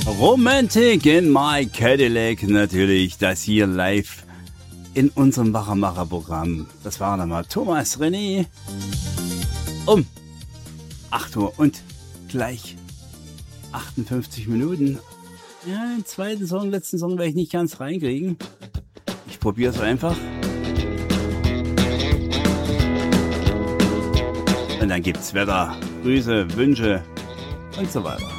Romantic in my Cadillac, natürlich, das hier live in unserem Wachamacher-Programm. Das war nochmal Thomas René um 8 Uhr und gleich 58 Minuten. Ja, den zweiten Song, letzten Song werde ich nicht ganz reinkriegen. Ich probiere es einfach. Und dann gibt's Wetter, Grüße, Wünsche und so weiter.